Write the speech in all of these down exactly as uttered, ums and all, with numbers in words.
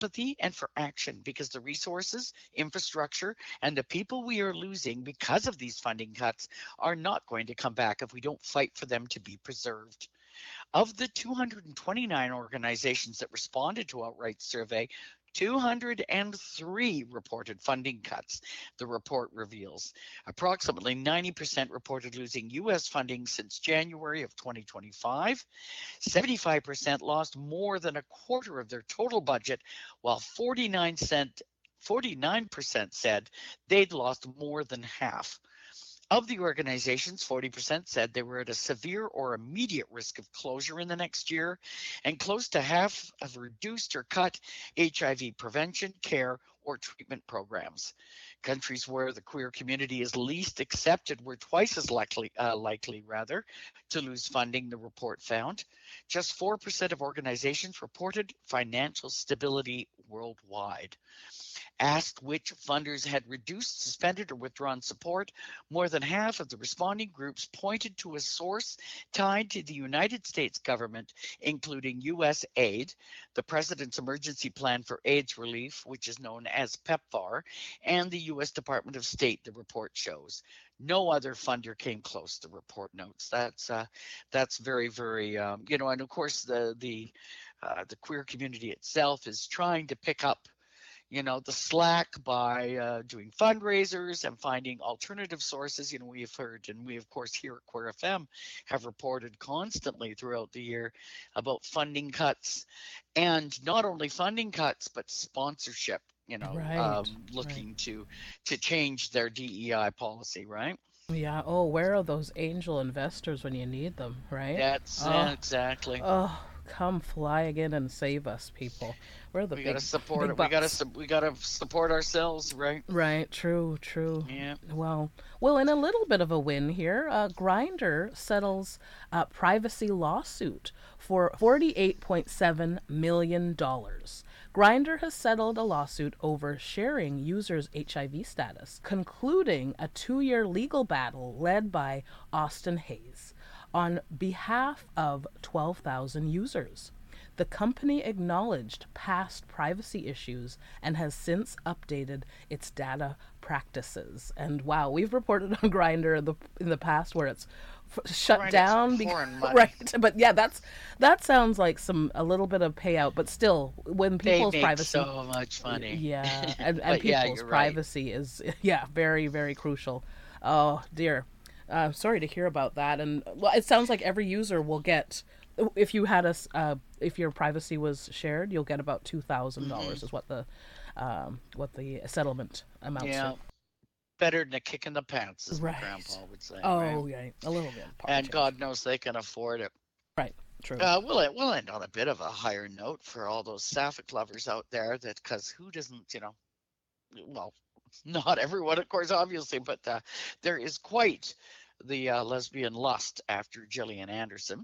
empathy and for action, because the resources, infrastructure, and the people we are losing because of these funding cuts are not going to come back if we don't fight for them to be preserved. Of the two hundred twenty-nine organizations that responded to Outright's survey, two hundred three reported funding cuts, the report reveals. Approximately ninety percent reported losing U S funding since January of twenty twenty-five. seventy-five percent lost more than a quarter of their total budget, while forty-nine cent forty-nine percent said they'd lost more than half. Of the organizations, forty percent said they were at a severe or immediate risk of closure in the next year, and close to half have reduced or cut H I V prevention, care, or treatment programs. Countries where the queer community is least accepted were twice as likely, uh, likely rather, to lose funding, the report found. Just four percent of organizations reported financial stability worldwide. Asked which funders had reduced, suspended, or withdrawn support, more than half of the responding groups pointed to a source tied to the United States government, including U S aid, the President's Emergency Plan for AIDS Relief, which is known as PEPFAR, and the U S Department of State, the report shows. No other funder came close, the report notes. That's uh, that's very, very, um, you know, and of course the the uh, the queer community itself is trying to pick up, you know, the slack by uh, doing fundraisers and finding alternative sources. You know, we've heard, and we of course here at Queer F M have reported constantly throughout the year about funding cuts, and not only funding cuts but sponsorship. You know, Right, um, right. looking to to change their D E I policy, right? Yeah. Oh, where are those angel investors when you need them, right? That's uh, Oh, exactly. oh, come fly again and save us, people. We're the We gotta big, support big it. We gotta bucks. su- we gotta support ourselves, right? Right, true, true. Yeah. Well, well, in a little bit of a win here, uh, Grinder settles a privacy lawsuit for forty-eight point seven million dollars. Grinder has settled a lawsuit over sharing users' H I V status, concluding a two year legal battle led by Austin Hayes on behalf of twelve thousand users. The company acknowledged past privacy issues and has since updated its data practices. And wow, we've reported on Grinder in the in the past where it's f- shut Right. It's down because, pouring money. right, but yeah, that's that sounds like some a little bit of payout, but still when They people's make privacy, so much money. yeah, and and But yeah, people's you're right. privacy is yeah, very very crucial. Oh dear. Uh, sorry to hear about that. And well, it sounds like every user will get, if you had a, s- uh, if your privacy was shared, you'll get about two thousand Hmm. dollars is what the, um, what the settlement amounts to. Yeah. Better than a kick in the pants, as my Right. grandpa would say, right? Oh yeah, a little bit of pocket And change. God knows they can afford it. Right. True. Uh, we'll, e- we'll end on a bit of a higher note for all those sapphic lovers out there, that because who doesn't, you know, well, not everyone, of course, obviously, but uh, there is quite the uh, lesbian lust after Gillian Anderson.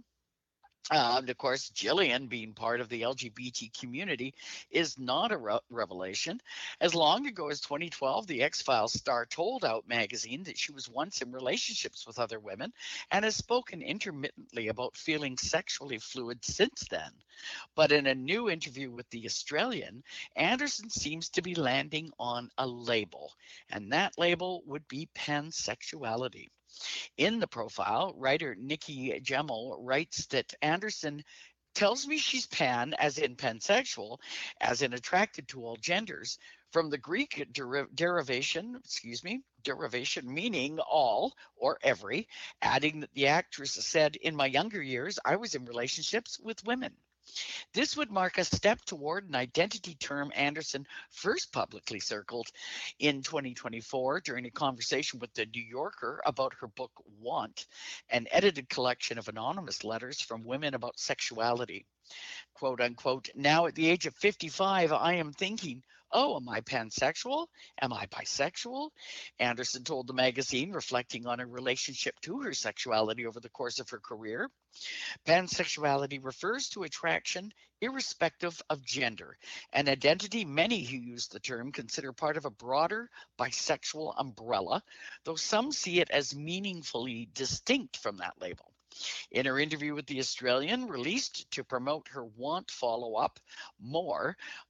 Uh, and of course, Jillian being part of the L G B T community is not a re- revelation. As long ago as twenty twelve, the X Files star told Out magazine that she was once in relationships with other women and has spoken intermittently about feeling sexually fluid since then. But in a new interview with The Australian, Anderson seems to be landing on a label, and that label would be pansexuality. In the profile, writer Nikki Gemmell writes that Anderson tells me she's pan, as in pansexual, as in attracted to all genders, from the Greek deri- derivation, excuse me, derivation meaning all or every, adding that the actress said, in my younger years, I was in relationships with women. This would mark a step toward an identity term Anderson first publicly circled in twenty twenty-four during a conversation with The New Yorker about her book Want, an edited collection of anonymous letters from women about sexuality. Quote unquote, now at the age of fifty-five, I am thinking, oh, am I pansexual? Am I bisexual? Anderson told the magazine, reflecting on her relationship to her sexuality over the course of her career. Pansexuality refers to attraction irrespective of gender, an identity many who use the term consider part of a broader bisexual umbrella, though some see it as meaningfully distinct from that label. In her interview with The Australian, released to promote her Want follow up, More,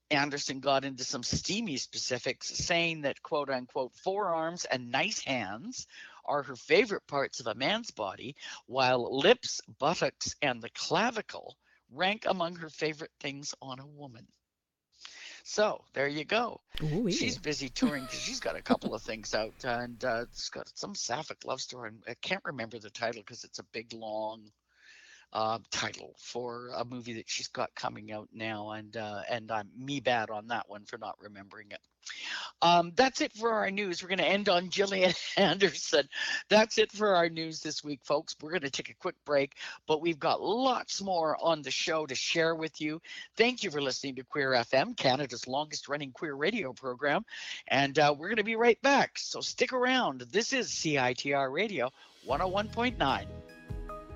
Anderson got into some steamy specifics, saying that, quote unquote, forearms and nice hands are her favorite parts of a man's body, while lips, buttocks, and the clavicle rank among her favorite things on a woman. So there you go. Ooh-wee. She's busy touring because she's got a couple of things out, and uh, it's got some sapphic love story. And I can't remember the title because it's a big, long uh, title for a movie that she's got coming out now, and uh, and I'm me bad on that one for not remembering it. Um, that's it for our news. We're going to end on Gillian Anderson. That's it for our news this week, folks. We're going to take a quick break, but we've got lots more on the show to share with you. Thank you for listening to Queer F M, Canada's longest running queer radio program. And uh, we're going to be right back. So stick around. This is C I T R Radio one oh one point nine.